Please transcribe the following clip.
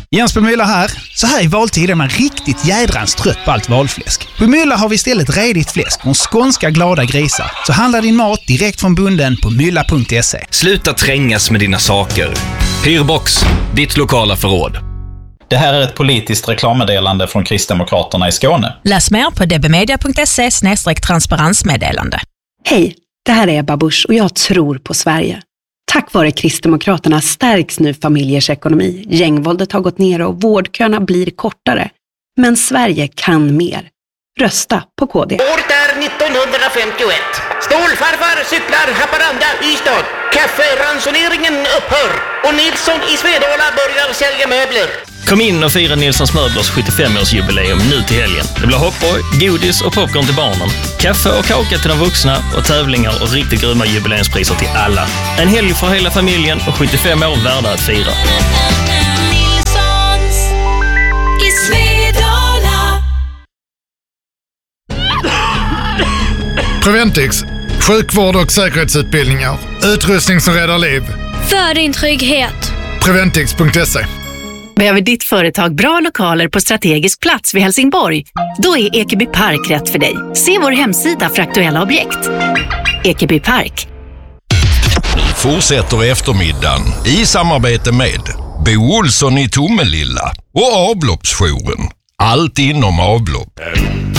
Jens Bemüller här. Så här i valtid är man riktigt jädrans trött på allt valfläsk. På Mylla har vi istället redigt fläsk från skånska glada grisar. Så handla din mat direkt från bunden på mylla.se. Sluta trängas med dina saker. Hyrbox, ditt lokala förråd. Det här är ett politiskt reklammeddelande från Kristdemokraterna i Skåne. Läs mer på dbmedia.se/transparensmeddelande. Hej, det här är Ebba Busch och jag tror på Sverige. Tack vare Kristdemokraterna stärks nu familjers ekonomi. Gängvåldet har gått ner och vårdköerna blir kortare. Men Sverige kan mer. Rösta på KD. Året är 1951. Stålfarfar cyklar Haparanda-Ystad. Kafferansoneringen upphör. Och Nilsson i Svedala börjar sälja möbler. Kom in och fira Nilssons Möblers 75-årsjubileum nu till helgen. Det blir hoppborg, godis och popcorn till barnen. Kaffe och kaka till de vuxna och tävlingar och riktigt grymma jubileumspriser till alla. En helg för hela familjen och 75 år värda att fira. Nilssons i Svedala. Preventix, sjukvård och säkerhetsutbildningar. Utrustning som räddar liv. För din trygghet. Preventix.se. Behöver ditt företag bra lokaler på strategisk plats vid Helsingborg? Då är Ekeby Park rätt för dig. Se vår hemsida för aktuella objekt. Ekeby Park. Fortsätter eftermiddagen i samarbete med Bo Olsson i Tomelilla och avloppsjouren. Allt inom avlopp.